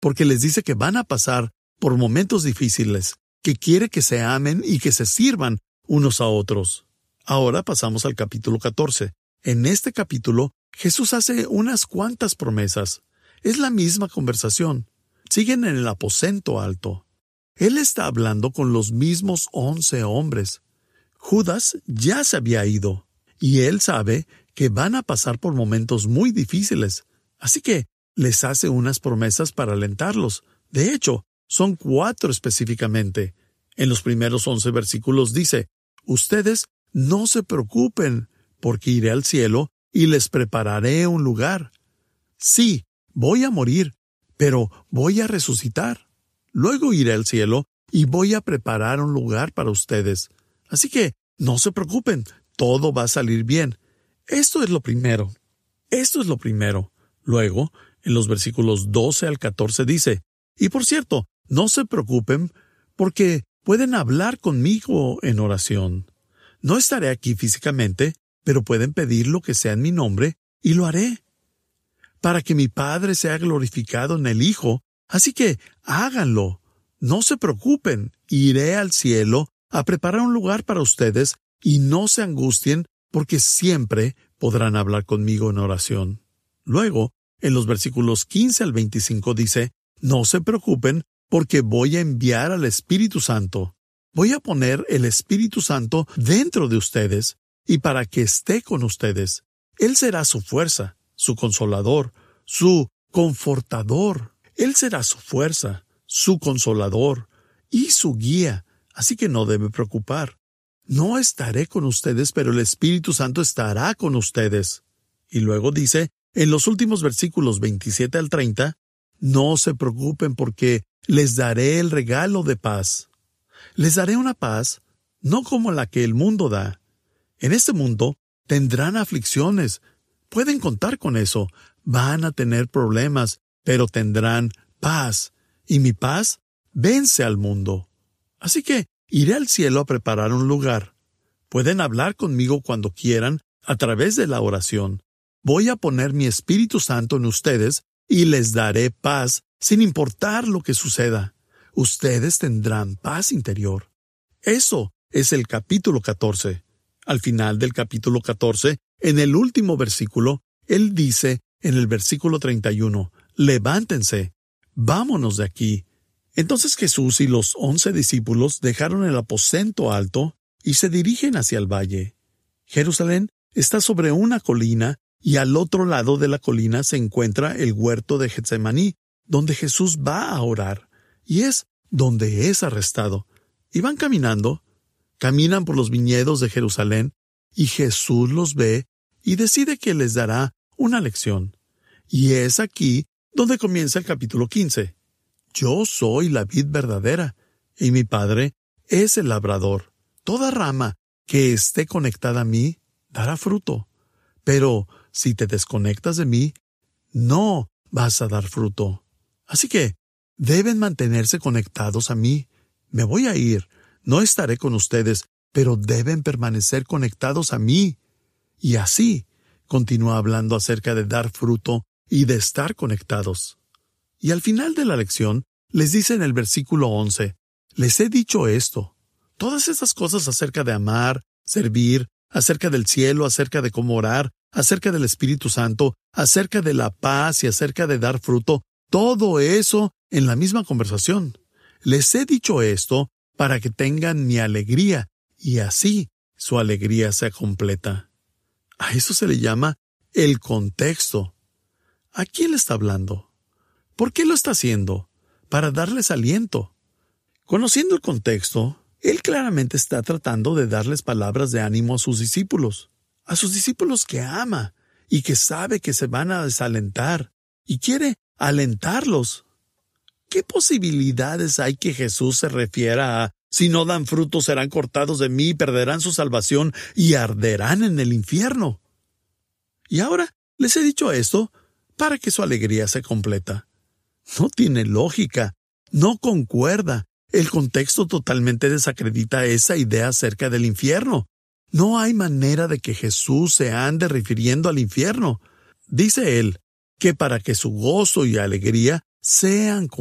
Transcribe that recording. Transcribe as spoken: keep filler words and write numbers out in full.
porque les dice que van a pasar por momentos difíciles, que quiere que se amen y que se sirvan unos a otros. Ahora pasamos al capítulo catorce. En este capítulo, Jesús hace unas cuantas promesas. Es la misma conversación. Siguen en el aposento alto. Él está hablando con los mismos once hombres. Judas ya se había ido, y él sabe que van a pasar por momentos muy difíciles. Así que les hace unas promesas para alentarlos. De hecho, son cuatro específicamente. En los primeros once versículos dice, «Ustedes no se preocupen, porque iré al cielo y les prepararé un lugar. Sí, voy a morir, pero voy a resucitar. Luego iré al cielo y voy a preparar un lugar para ustedes. Así que no se preocupen, todo va a salir bien». Esto es lo primero. Esto es lo primero. Luego, en los versículos doce al catorce dice, «Y por cierto, no se preocupen, porque pueden hablar conmigo en oración. No estaré aquí físicamente, pero pueden pedir lo que sea en mi nombre, y lo haré, para que mi Padre sea glorificado en el Hijo. Así que háganlo. No se preocupen. Iré al cielo a preparar un lugar para ustedes, y no se angustien, porque siempre podrán hablar conmigo en oración». Luego, en los versículos quince al veinticinco dice, «No se preocupen, porque voy a enviar al Espíritu Santo. Voy a poner el Espíritu Santo dentro de ustedes, y para que esté con ustedes. Él será su fuerza, su consolador, su confortador. Él será su fuerza, su consolador y su guía, así que no debe preocupar. No estaré con ustedes, pero el Espíritu Santo estará con ustedes». Y luego dice, en los últimos versículos veintisiete al treinta, «No se preocupen porque les daré el regalo de paz. Les daré una paz, no como la que el mundo da. En este mundo tendrán aflicciones. Pueden contar con eso. Van a tener problemas, pero tendrán paz. Y mi paz vence al mundo. Así que iré al cielo a preparar un lugar. Pueden hablar conmigo cuando quieran a través de la oración. Voy a poner mi Espíritu Santo en ustedes y les daré paz sin importar lo que suceda. Ustedes tendrán paz interior». Eso es el capítulo catorce. Al final del capítulo catorce, en el último versículo, él dice en el versículo treinta y uno, «Levántense, vámonos de aquí». Entonces Jesús y los once discípulos dejaron el aposento alto y se dirigen hacia el valle. Jerusalén está sobre una colina, y al otro lado de la colina se encuentra el huerto de Getsemaní, donde Jesús va a orar, y es donde es arrestado. Y van caminando, caminan por los viñedos de Jerusalén, y Jesús los ve y decide que les dará una lección. Y es aquí donde comienza el capítulo quince. «Yo soy la vid verdadera, y mi Padre es el labrador. Toda rama que esté conectada a mí dará fruto. Pero si te desconectas de mí, no vas a dar fruto. Así que deben mantenerse conectados a mí. Me voy a ir, no estaré con ustedes, pero deben permanecer conectados a mí». Y así continúa hablando acerca de dar fruto y de estar conectados. Y al final de la lección, les dice en el versículo once, «Les he dicho esto». Todas esas cosas acerca de amar, servir, acerca del cielo, acerca de cómo orar, acerca del Espíritu Santo, acerca de la paz y acerca de dar fruto, todo eso en la misma conversación. Les he dicho esto para que tengan mi alegría, y así su alegría sea completa. A eso se le llama el contexto. ¿A quién le está hablando? ¿Por qué lo está haciendo? Para darles aliento. Conociendo el contexto, él claramente está tratando de darles palabras de ánimo a sus discípulos, a sus discípulos que ama y que sabe que se van a desalentar, y quiere alentarlos. ¿Qué posibilidades hay que Jesús se refiera a si no dan fruto serán cortados de mí, perderán su salvación y arderán en el infierno? Y ahora les he dicho esto para que su alegría se completa. No tiene lógica, no concuerda. El contexto totalmente desacredita esa idea acerca del infierno. No hay manera de que Jesús se ande refiriendo al infierno. Dice él que para que su gozo y alegría sean